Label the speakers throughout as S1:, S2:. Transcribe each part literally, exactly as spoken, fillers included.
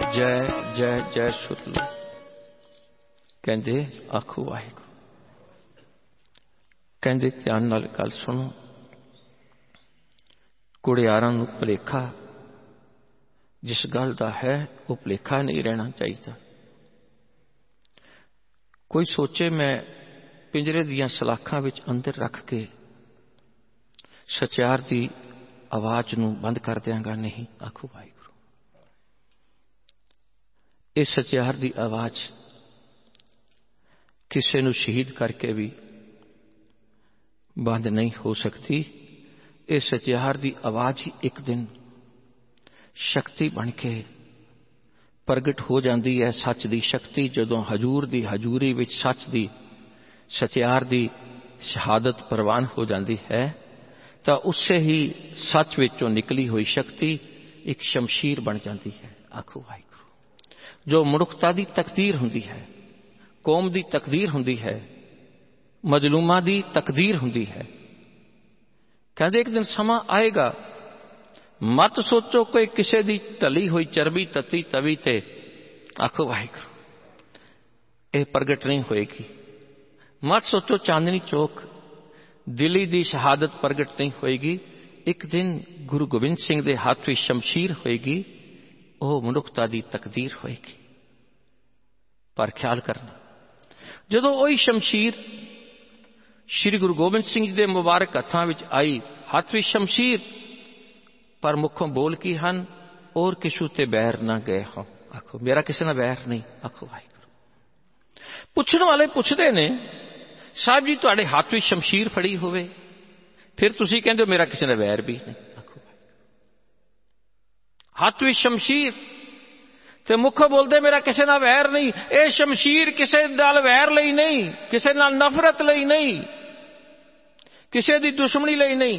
S1: जय जय जय सुत लो। कहते आखो वाहिगुरू। कहते ध्यान नाल गल सुनो। कुड़ियारां नूं भुलेखा जिस गल दा है वो भुलेखा नहीं रहना चाहिए। कोई सोचे मैं पिंजरे दियां सलाखां विच अंदर रख के सचियार दी आवाज नूं बंद कर दियांगा, नहीं। आखो वाहिगुरू। इस सचियार दी आवाज किसी नूं शहीद करके भी बंद नहीं हो सकती। इस सचियार दी आवाज ही एक दिन शक्ति बन के प्रगट हो जाती है। सच दी शक्ति जदों हजूर दी हजूरी विच सच दी सचियार दी शहादत प्रवान हो जाती है, तो उससे ही सच विचों निकली हुई शक्ति एक शमशीर बन जाती है। आखो वाहिगुरू। जो मनुखता दी तकदीर हुंदी है, कौम दी तकदीर हुंदी है, मजलूमा दी तकदीर हुंदी है। कहते एक दिन समा आएगा, मत सोचो कोई किसी दी ढली हुई चरबी तती तवी ते आखो वाहिगुरू यह प्रगट नहीं होएगी। मत सोचो चांदनी चौक दिल्ली दी शहादत प्रगट नहीं होएगी। एक दिन गुरु गोबिंद सिंह दे हाथ में शमशीर होएगी, वह मनुखता दी तकदीर होएगी। पर ख्याल करना, जदों वही शमशीर श्री गुरु गोबिंद सिंह जी दे मुबारक हत्थां विच आई, हाथ में शमशीर पर मुखों बोल की हन, और किसू ते बैर ना गए हो। आखो मेरा किसी ना बैर नहीं। आखो वाहिगुरू। पुछण वाले पुछदे ने, साहब जी तुहाडे हाथ में शमशीर फड़ी होवे, फिर तुसी कहंदे हो मेरा किसी ना बैर भी नहीं। आखो वाहिगुरू। हाथ में शमशीर ते मुखों बोलदे मेरा किसी ना वैर नहीं। यह शमशीर किसी नाल वैर लई नहीं, किसी नाल नफरत लई नहीं, किसी दी दुश्मनी लई नहीं।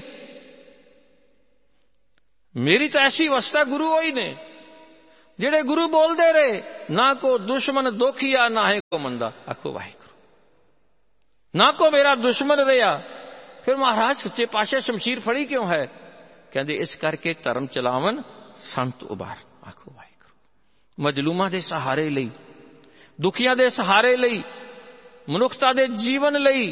S1: मेरी तो ऐसी अवस्था गुरु होई ने जेड़े गुरु बोलते रहे, ना को दुश्मन दोखिया ना है को मंदा। आखो वाहिगुरू। ना को मेरा दुश्मन रहा। फिर महाराज सच्चे पातशाह शमशीर फड़ी क्यों है? कहते इस करके धर्म चलावन संत उबार। आखो वाहिगुरू। मजलूमा दे सहारे लई, दुखिया दे सहारे लई, मनुखता दे जीवन लई,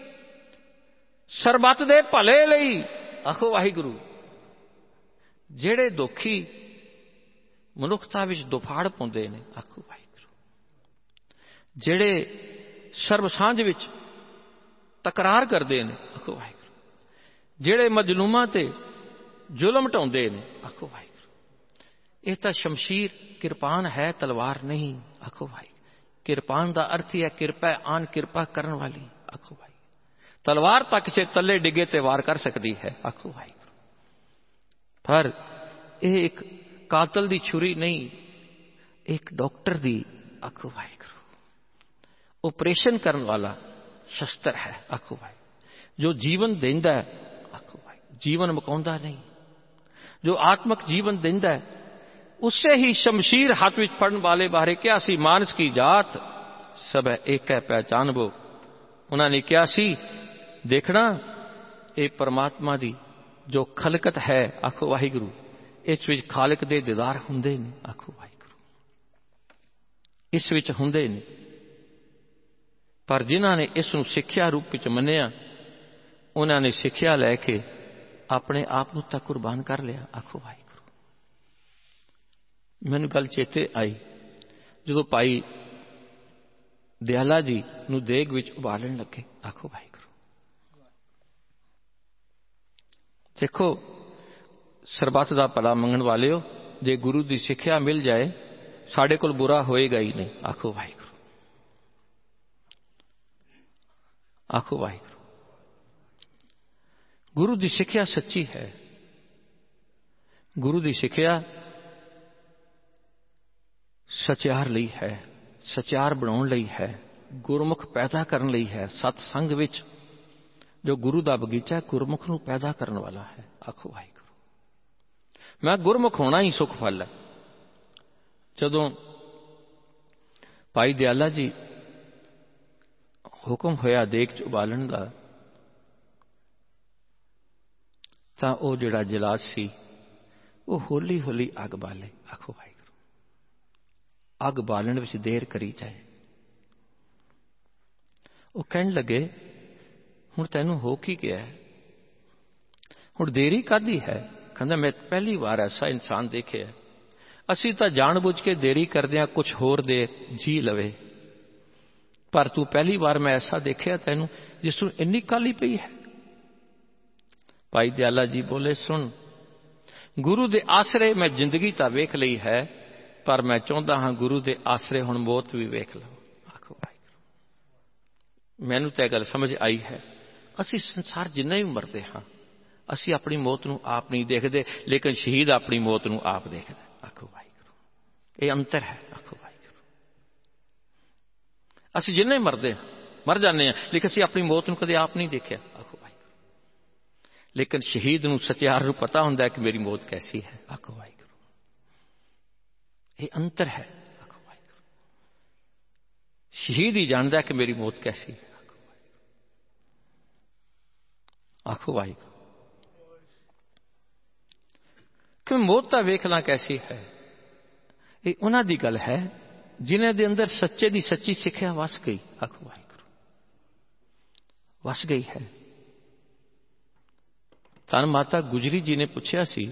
S1: सरबत दे भले लई। आखो वाहिगुरू। जेड़े दुखी मनुखता विच दुफाड़ पाउंदे ने, आखो वाहिगुरू। जेड़े सर्ब सांझ विच तकरार करते हैं, आखो वाहिगुरू। जेड़े मजलूमा ते जुल्म ढाउंदे ने, आखो वाहिगुरू। यह तो शमशीर किरपान है, तलवार नहीं। आखो वाहिगुरू। किरपान का अर्थ ही है किरपा, आन किरपा करने वाली। आखो वाहिगुरू। तलवार तो किसी तले डिगे ते वार कर सकती है। आखो वाहिगुरू। पर यह एक कातल दी छुरी नहीं, एक डॉक्टर दी, आखो वाहिगुरू, ऑपरेशन करने वाला शस्त्र है। आखो भाई। जो जीवन देंदा है, आखो भाई, जीवन मुकाउंदा नहीं। जो आत्मक जीवन देंदा है, उससे ही शमशीर हाथ विच फड़न वाले बारे क्या सी, मानस की जात सब है एक है पहचानबो। उन्होंने क्या सी, देखना ये परमात्मा दी जो खलकत है, आखो वाहिगुरू, इस विच खालिक दे दीदार हुंदे ने। आखो वाहिगुरू। इस विच हुंदे ने। पर जिन्होंने इसनूं सिक्ख्या रूप विच मन्निया, उन्होंने सिक्ख्या लैके अपने आप नूं तां कुर्बान कर लिया। आखो वाहिगुरू। मैनूं गल चेते आई जदों भाई दयाला जी नूं देग विच उबालण लगे। आखो वाहिगुरू। देखो सरबत दा भला मंगण वालिओ, जे गुरु दी सिक्ख्या मिल जाए साडे कोल बुरा होएगा ही नहीं। आखो वाहिगुरू। आखो वाहिगुरू। गुरु दी सिक्ख्या सच्ची है। गुरु दी सिक्ख्या सचियार लई है, सचियार बनाउण लई है, गुरमुख पैदा करने लई है। सतसंग विच जो गुरु दा बगीचा गुरमुख नूं पैदा करने वाला है। आखो वाहिगुरू। मैं गुरमुख होना ही सुख फल है। जदों भाई दयाला जी हुक्म होया देग च उबालण दा, तां ओह जिहड़ा जलाद सी वो हौली हौली अग बाले। आखो वाहिगुरू। अग बालन विच देर करी जाए। वो कहन लगे हुण तैनूं हो की गया है, हुण देरी कादी है? कहंदा मैं पहली बार ऐसा इंसान देखे है। असी तो जान बुझ के देरी करदे कुछ होर दे जी लवे, पर तू पहली बार मैं ऐसा देखिया तैनूं जिसनूं इन्नी काली पई है। भाई दयाला जी बोले सुन, गुरु दे आसरे मैं जिंदगी तां वेख लई है, पर मैं चाहुंदा हां गुरु दे आसरे हुण मौत भी वेख लवां। आखो भाई मैनूं तां गल समझ आई है। असी संसार जिन्ना भी मरदे हां असी अपनी मौत नूं आप नहीं देखते, लेकिन शहीद अपनी मौत नूं आप देखदा। आखो भाई ये अंतर है। आखो भाई असी जिन्ना ही मरदे मर जाने हैं, लेकिन असी अपनी मौत नूं कदे आप नहीं देखिया। आखो भाई लेकिन शहीद नूं सत्यार नूं पता हुंदा है कि मेरी मौत कैसी है। आखो भाई ये अंतर है। आखो भाई शहीद ही जानता है कि मेरी मौत कैसी है। आखो भाई कि मौत दा वेखना कैसी है, ये उन्हां दी गल है जिन्हां दे अंदर सच्चे दी सच्ची सिक्ख्या वस गई। आखो भाई वस गई है। धन माता गुजरी जी ने पूछा सी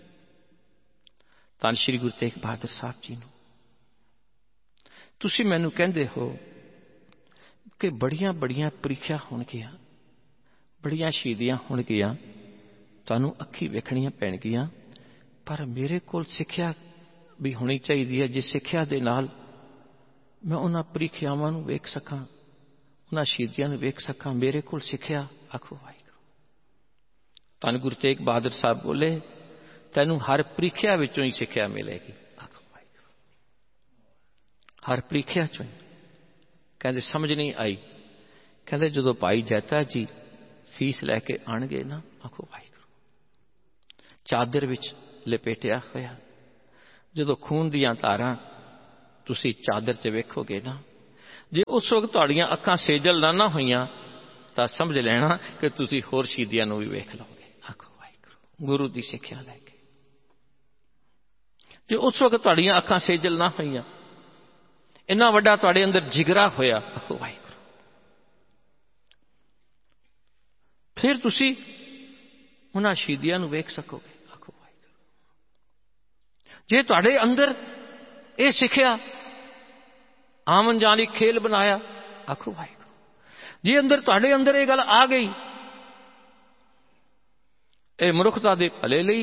S1: धन श्री गुरु तेग बहादुर साहब जी नूं, तुसी मैनूं कहंदे हो कि बड़ियां बड़ियां परीक्षा होणगियां, बड़ियां शहीदियां होणगियां, तुहानूं अखी वेखणियां पैणगियां, पर मेरे कोल सिक्ख्या भी होनी चाहिए है जिस सिक्ख्या दे नाल मैं उन्हां परीक्षावां नूं वेख सकां, उन्हां शहीदियां नूं वेख सकां। मेरे कोल सिक्ख्या। आखो भाई धन गुरु तेग बहादुर साहब बोले तैनूं हर परीक्षा विचों ही सिक्ख्या मिलेगी। आखो भाई हर परीक्षा चों। कहंदे समझ नहीं आई, कहंदे जदों भाई जैता जी सीस लैके आणगे ना, आखो भाई चादर विच लपेटिया होया, जदों खून दियां धारां तुसी चादर च वेखोगे ना, जे उस वक्त तुहाड़ियां अखां सेजल ना ना होईयां तां समझ लेना कि तुसी होर शहीदियां नूं भी वेख लोगे। आखो भाई गुरु दी सिक्ख्या लैके जे उस वक्त तुहाड़ियां अखां सेजल ना होईयां, इन्ना वड्डा तुहाडे अंदर जिगरा होया, आखो भाई फिर तुसी उन्हां शहीदियां नूं वेख सकोगे। आखो भाई जे तुहाडे अंदर ये सिक्ख्या आमन जानी खेल बनाया। आखो भाई जे अंदर तुहाडे अंदर ये गल आ गई ये मनुखता दे भले लई,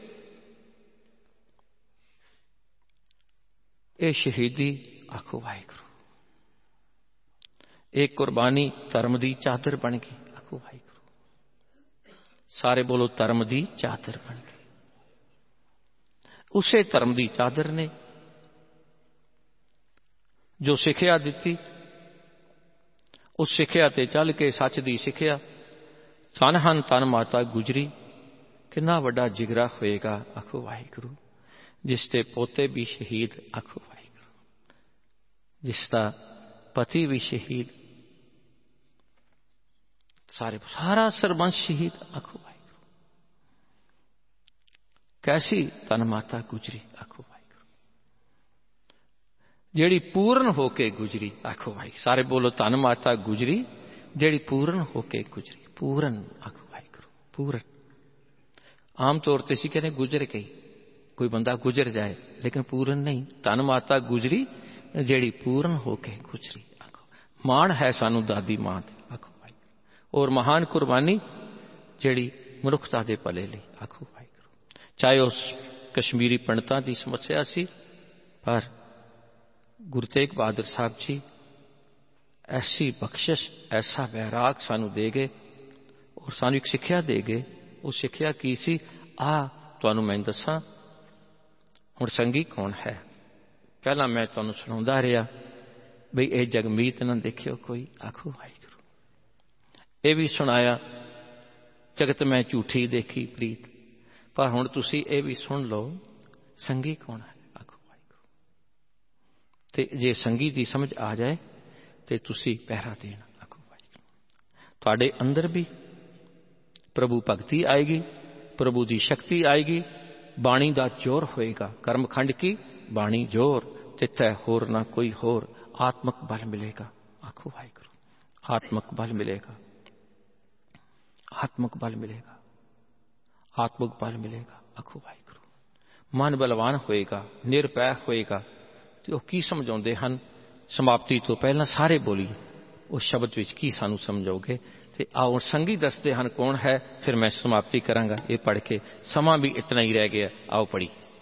S1: ये शहीदी आखो भाई एक कुर्बानी धर्म दी चादर बन गई। आखो भाई सारे बोलो धर्म दी चादर बन गई। उसे धर्म दी चादर ने जो सिक्ख्या दिती, उस सिक्ख्या ते चल के सच दी सिक्ख्या। धन हन धन माता गुजरी, कितना वड्डा जिगरा होएगा। आखो वाहिगुरू जिसके पोते भी शहीद। आखो वाहिगुरू जिसका पति भी शहीद, सारे सारा सरबंश शहीद। आखो वाहिगुरू कैसी धन माता गुजरी। आखो वाहिगुरू जेड़ी पूर्ण होके गुजरी। आखो भाई सारे बोलो धन माता गुजरी जेड़ी पूर्ण होके गुजरी। पूर्ण आखो वाहिगुरू पूर्ण। आम तौर पर सी कहते गुजर गई, कोई बंदा गुजर जाए, लेकिन पूर्ण नहीं। धन माता गुजरी जेड़ी पूर्ण होके गुजरी। आखो मान है सानू दादी मां ते। आखो भाई और महान कुर्बानी जेड़ी मनुखता दे भले लई। आखो भाई चाहे उस कश्मीरी पंडितां दी समस्या सी, पर गुरु तेग बहादुर साहब जी ऐसी बख्शिश ऐसा वैराग सानू दे गए और सानू एक सिक्ख्या दे गए। वो सिक्ख्या की सी आ तुहानू मैं दसां हुण संगी कौन है। पहला मैं तुहानू सुणाउंदा रहा बई ए जगमीत ना देखियो कोई। आखो वाहिगुरू ये भी सुनाया जगत मैं झूठी देखी प्रीत, पर हुण तुसी ये भी सुन लो संगी कौन है। आखो वाहिगुरू ते जे संगी दी समझ आ जाए तो तुसी पहरा देना। आखो वाहिगुरू तुहाडे अंदर भी प्रभु भगती आएगी, प्रभु की शक्ति आएगी, बाणी का जोर होएगा। कर्मखंड की बाणी जोर चित है होर ना कोई होर। आत्मक बल मिलेगा, आखो वाहिगुरू, आत्मक बल मिलेगा, आत्मक बल मिलेगा, आत्मक बल मिलेगा, आखो वाहिगुरू। मन बलवान होएगा, निरपै होएगा। ਤੇ ਉਹ ਕੀ ਸਮਝਾਉਂਦੇ ਹਨ ਸਮਾਪਤੀ ਤੋਂ ਪਹਿਲਾਂ ਸਾਰੇ ਬੋਲੀਏ ਉਸ ਸ਼ਬਦ ਵਿੱਚ ਕੀ ਸਾਨੂੰ ਸਮਝਾਓਗੇ। ਤੇ ਆਓ ਸੰਗੀ ਦੱਸਦੇ ਹਨ ਕੌਣ ਹੈ, ਫਿਰ ਮੈਂ ਸਮਾਪਤੀ ਕਰਾਂਗਾ ਇਹ ਪੜ੍ਹ ਕੇ। ਸਮਾਂ ਵੀ ਇਤਨਾ ਹੀ ਰਹਿ ਗਿਆ, ਆਓ ਪੜ੍ਹੀਏ।